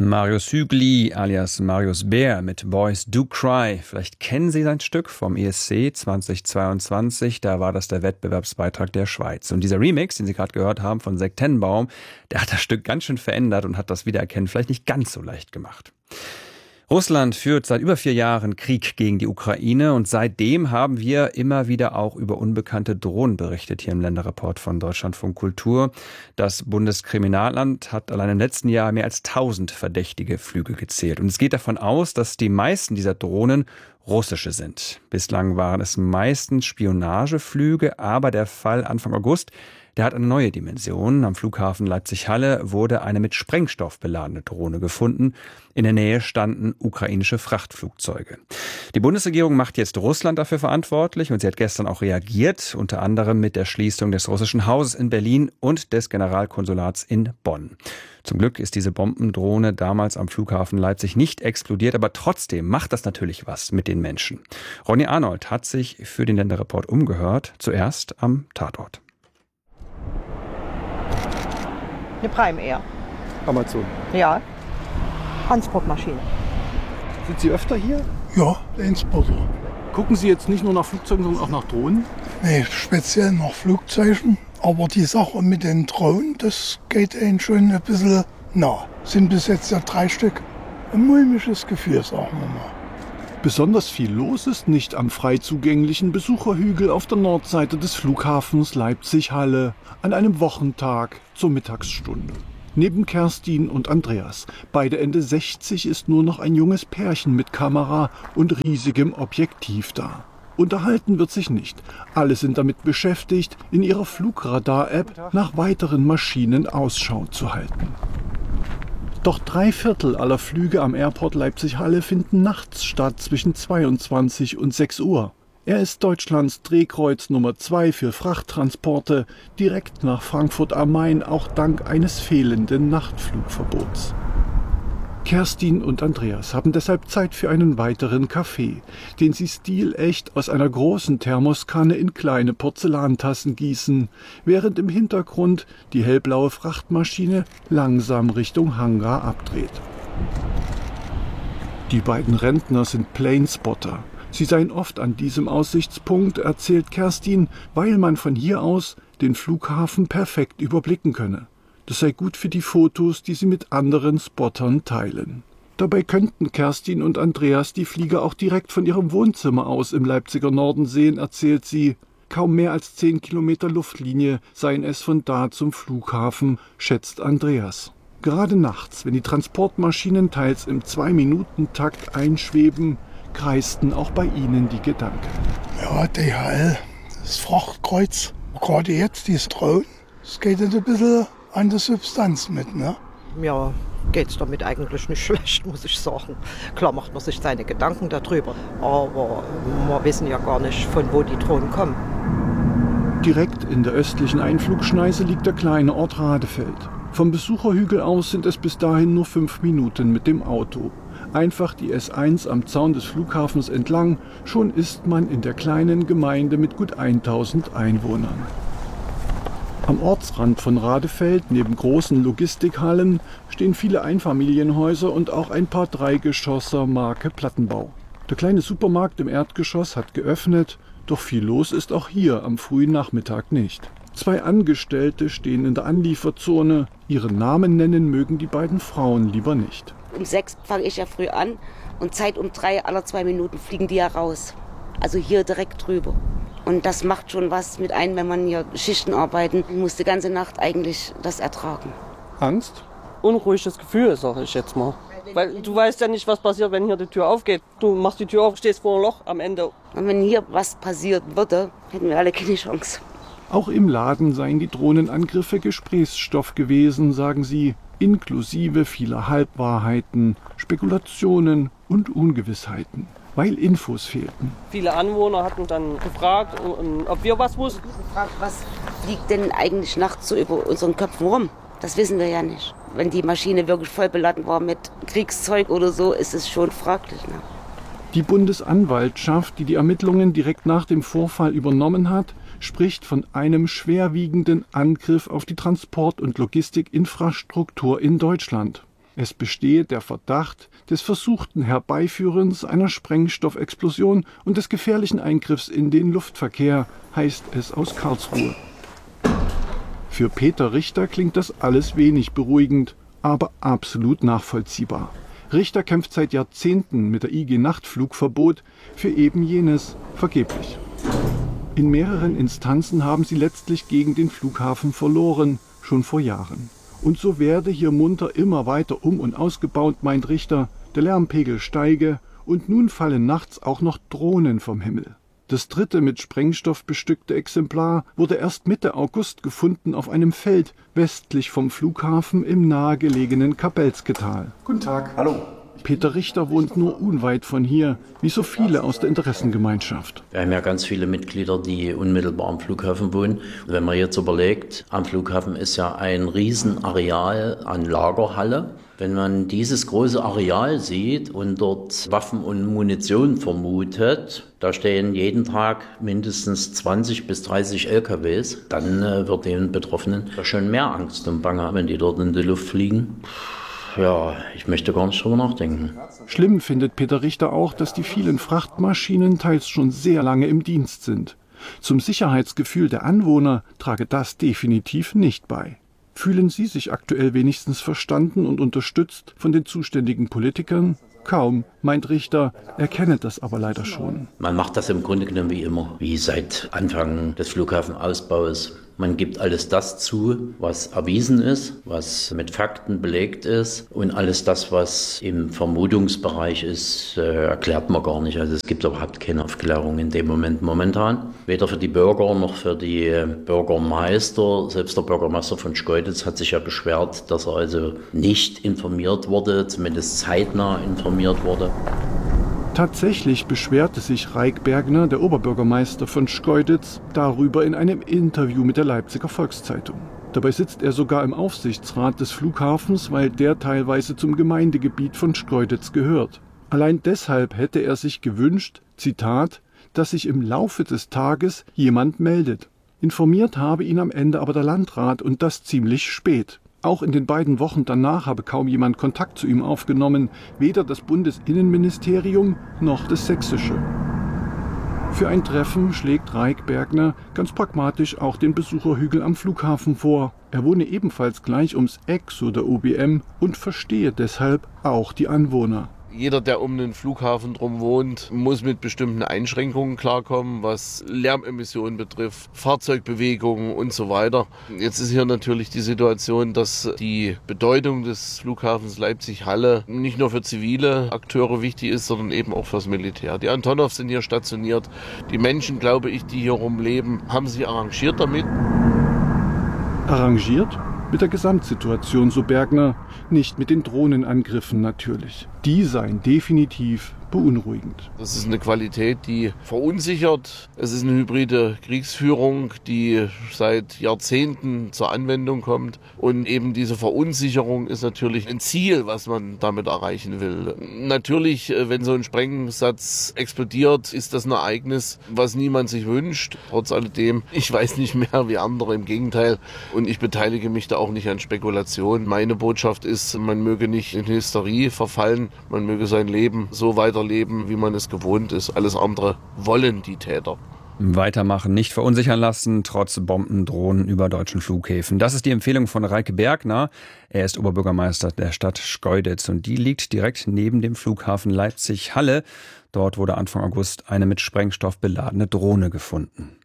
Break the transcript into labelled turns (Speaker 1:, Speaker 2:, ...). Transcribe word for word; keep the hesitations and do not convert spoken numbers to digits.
Speaker 1: Marius Hügli alias Marius Bär mit Boys Do Cry. Vielleicht kennen Sie sein Stück vom E S C zweitausendzweiundzwanzig. Da war das der Wettbewerbsbeitrag der Schweiz. Und dieser Remix, den Sie gerade gehört haben von Zack Tenenbaum, der hat das Stück ganz schön verändert und hat das Wiedererkennen vielleicht nicht ganz so leicht gemacht. Russland führt seit über vier Jahren Krieg gegen die Ukraine und seitdem haben wir immer wieder auch über unbekannte Drohnen berichtet hier im Länderreport von Deutschlandfunk Kultur. Das Bundeskriminalamt hat allein im letzten Jahr mehr als tausend verdächtige Flüge gezählt und es geht davon aus, dass die meisten dieser Drohnen russische sind. Bislang waren es meistens Spionageflüge, aber der Fall Anfang August, der hat eine neue Dimension. Am Flughafen Leipzig-Halle wurde eine mit Sprengstoff beladene Drohne gefunden. In der Nähe standen ukrainische Frachtflugzeuge. Die Bundesregierung macht jetzt Russland dafür verantwortlich und sie hat gestern auch reagiert, unter anderem mit der Schließung des russischen Hauses in Berlin und des Generalkonsulats in Bonn. Zum Glück ist diese Bombendrohne damals am Flughafen Leipzig nicht explodiert, aber trotzdem macht das natürlich was mit den Menschen. Ronny Arnold hat sich für den Länderreport umgehört, zuerst am Tatort.
Speaker 2: Eine Prime Air.
Speaker 3: Amazon.
Speaker 2: Ja. Transportmaschine.
Speaker 3: Sind Sie öfter hier?
Speaker 4: Ja, Transporter.
Speaker 3: Gucken Sie jetzt nicht nur nach Flugzeugen, sondern auch nach Drohnen?
Speaker 4: Nee, speziell nach Flugzeugen. Aber die Sache mit den Drohnen, das geht Ihnen schon ein bisschen nah. Sind bis jetzt ja drei Stück. Ein mulmiges Gefühl, sagen wir mal.
Speaker 3: Besonders viel los ist nicht am frei zugänglichen Besucherhügel auf der Nordseite des Flughafens Leipzig-Halle an einem Wochentag zur Mittagsstunde. Neben Kerstin und Andreas, beide Ende sechzig, ist nur noch ein junges Pärchen mit Kamera und riesigem Objektiv da. Unterhalten wird sich nicht. Alle sind damit beschäftigt, in ihrer Flugradar-App nach weiteren Maschinen Ausschau zu halten. Doch drei Viertel aller Flüge am Airport Leipzig-Halle finden nachts statt zwischen zweiundzwanzig und sechs Uhr. Er ist Deutschlands Drehkreuz Nummer zwei für Frachttransporte, direkt nach Frankfurt am Main, auch dank eines fehlenden Nachtflugverbots. Kerstin und Andreas haben deshalb Zeit für einen weiteren Kaffee, den sie stilecht aus einer großen Thermoskanne in kleine Porzellantassen gießen, während im Hintergrund die hellblaue Frachtmaschine langsam Richtung Hangar abdreht. Die beiden Rentner sind Planespotter. Sie seien oft an diesem Aussichtspunkt, erzählt Kerstin, weil man von hier aus den Flughafen perfekt überblicken könne. Das sei gut für die Fotos, die sie mit anderen Spottern teilen. Dabei könnten Kerstin und Andreas die Flieger auch direkt von ihrem Wohnzimmer aus im Leipziger Norden sehen, erzählt sie. Kaum mehr als zehn Kilometer Luftlinie seien es von da zum Flughafen, schätzt Andreas. Gerade nachts, wenn die Transportmaschinen teils im Zwei-Minuten-Takt einschweben, kreisten auch bei ihnen die Gedanken.
Speaker 4: Ja, D H L, das Frachtkreuz, gerade jetzt diese Drohnen, es geht ein bisschen an der Substanz mit, ne?
Speaker 2: Ja, geht's damit eigentlich nicht schlecht, muss ich sagen. Klar macht man sich seine Gedanken darüber, aber wir wissen ja gar nicht, von wo die Drohnen kommen.
Speaker 3: Direkt in der östlichen Einflugschneise liegt der kleine Ort Radefeld. Vom Besucherhügel aus sind es bis dahin nur fünf Minuten mit dem Auto. Einfach die S eins am Zaun des Flughafens entlang, schon ist man in der kleinen Gemeinde mit gut tausend Einwohnern. Am Ortsrand von Radefeld, neben großen Logistikhallen, stehen viele Einfamilienhäuser und auch ein paar Dreigeschosser Marke Plattenbau. Der kleine Supermarkt im Erdgeschoss hat geöffnet, doch viel los ist auch hier am frühen Nachmittag nicht. Zwei Angestellte stehen in der Anlieferzone. Ihren Namen nennen mögen die beiden Frauen lieber nicht.
Speaker 5: Um sechs fange ich ja früh an und Zeit um drei, alle zwei Minuten fliegen die ja raus. Also hier direkt drüber. Und das macht schon was mit einem, wenn man hier Schichten arbeiten muss, die ganze Nacht eigentlich das ertragen.
Speaker 3: Angst?
Speaker 6: Unruhiges Gefühl, sage ich jetzt mal. Weil du weißt ja nicht, was passiert, wenn hier die Tür aufgeht. Du machst die Tür auf, stehst vor einem Loch am Ende.
Speaker 5: Und wenn hier was passiert würde, hätten wir alle keine Chance.
Speaker 3: Auch im Laden seien die Drohnenangriffe Gesprächsstoff gewesen, sagen sie, inklusive vieler Halbwahrheiten, Spekulationen und Ungewissheiten, weil Infos fehlten.
Speaker 6: Viele Anwohner hatten dann gefragt, ob wir was wussten.
Speaker 5: Gefragt, was fliegt denn eigentlich nachts so über unseren Köpfen rum? Das wissen wir ja nicht. Wenn die Maschine wirklich voll beladen war mit Kriegszeug oder so, ist es schon fraglich. Ne?
Speaker 3: Die Bundesanwaltschaft, die die Ermittlungen direkt nach dem Vorfall übernommen hat, spricht von einem schwerwiegenden Angriff auf die Transport- und Logistikinfrastruktur in Deutschland. Es bestehe der Verdacht des versuchten Herbeiführens einer Sprengstoffexplosion und des gefährlichen Eingriffs in den Luftverkehr, heißt es aus Karlsruhe. Für Peter Richter klingt das alles wenig beruhigend, aber absolut nachvollziehbar. Richter kämpft seit Jahrzehnten mit der I G-Nachtflugverbot für eben jenes, vergeblich. In mehreren Instanzen haben sie letztlich gegen den Flughafen verloren, schon vor Jahren. Und so werde hier munter immer weiter um- und ausgebaut, meint Richter, der Lärmpegel steige und nun fallen nachts auch noch Drohnen vom Himmel. Das dritte mit Sprengstoff bestückte Exemplar wurde erst Mitte August gefunden auf einem Feld westlich vom Flughafen im nahegelegenen Kapelsketal.
Speaker 7: Guten Tag. Hallo.
Speaker 3: Peter Richter wohnt nur unweit von hier, wie so viele aus der Interessengemeinschaft.
Speaker 8: Wir haben ja ganz viele Mitglieder, die unmittelbar am Flughafen wohnen. Wenn man jetzt überlegt, am Flughafen ist ja ein Riesenareal an Lagerhalle. Wenn man dieses große Areal sieht und dort Waffen und Munition vermutet, da stehen jeden Tag mindestens zwanzig bis dreißig L K Ws, dann äh, wird den Betroffenen schon mehr Angst und Bange, wenn die dort in die Luft fliegen. Ja, ich möchte gar nicht drüber nachdenken.
Speaker 3: Schlimm findet Peter Richter auch, dass die vielen Frachtmaschinen teils schon sehr lange im Dienst sind. Zum Sicherheitsgefühl der Anwohner trage das definitiv nicht bei. Fühlen Sie sich aktuell wenigstens verstanden und unterstützt von den zuständigen Politikern? Kaum, meint Richter, er kenne das aber leider schon.
Speaker 8: Man macht das im Grunde genommen wie immer, wie seit Anfang des Flughafenausbaus. Man gibt alles das zu, was erwiesen ist, was mit Fakten belegt ist, und alles das, was im Vermutungsbereich ist, äh, erklärt man gar nicht. Also es gibt überhaupt keine Aufklärung in dem Moment momentan. Weder für die Bürger noch für die Bürgermeister. Selbst der Bürgermeister von Schkeuditz hat sich ja beschwert, dass er also nicht informiert wurde, zumindest zeitnah informiert wurde.
Speaker 3: Tatsächlich beschwerte sich Raik Bergner, der Oberbürgermeister von Schkeuditz, darüber in einem Interview mit der Leipziger Volkszeitung. Dabei sitzt er sogar im Aufsichtsrat des Flughafens, weil der teilweise zum Gemeindegebiet von Schkeuditz gehört. Allein deshalb hätte er sich gewünscht, Zitat, dass sich im Laufe des Tages jemand meldet. Informiert habe ihn am Ende aber der Landrat, und das ziemlich spät. Auch in den beiden Wochen danach habe kaum jemand Kontakt zu ihm aufgenommen, weder das Bundesinnenministerium noch das Sächsische. Für ein Treffen schlägt Raik Bergner ganz pragmatisch auch den Besucherhügel am Flughafen vor. Er wohne ebenfalls gleich ums Eck, so der O B M, und verstehe deshalb auch die Anwohner.
Speaker 9: Jeder, der um den Flughafen drum wohnt, muss mit bestimmten Einschränkungen klarkommen, was Lärmemissionen betrifft, Fahrzeugbewegungen und so weiter. Jetzt ist hier natürlich die Situation, dass die Bedeutung des Flughafens Leipzig-Halle nicht nur für zivile Akteure wichtig ist, sondern eben auch fürs Militär. Die Antonovs sind hier stationiert. Die Menschen, glaube ich, die hier rumleben, haben sich arrangiert damit.
Speaker 3: Arrangiert? Mit der Gesamtsituation, so Bergner, nicht mit den Drohnenangriffen natürlich. Die seien definitiv beunruhigend.
Speaker 9: Das ist eine Qualität, die verunsichert. Es ist eine hybride Kriegsführung, die seit Jahrzehnten zur Anwendung kommt. Und eben diese Verunsicherung ist natürlich ein Ziel, was man damit erreichen will. Natürlich, wenn so ein Sprengsatz explodiert, ist das ein Ereignis, was niemand sich wünscht. Trotz alledem, ich weiß nicht mehr wie andere, im Gegenteil. Und ich beteilige mich da auch nicht an Spekulationen. Meine Botschaft ist, man möge nicht in Hysterie verfallen, man möge sein Leben so weiterleben, wie man es gewohnt ist. Alles andere wollen die Täter.
Speaker 1: Weitermachen, nicht verunsichern lassen, trotz Bombendrohnen über deutschen Flughäfen. Das ist die Empfehlung von Raik Bergner. Er ist Oberbürgermeister der Stadt Schkeuditz und die liegt direkt neben dem Flughafen Leipzig-Halle. Dort wurde Anfang August eine mit Sprengstoff beladene Drohne gefunden.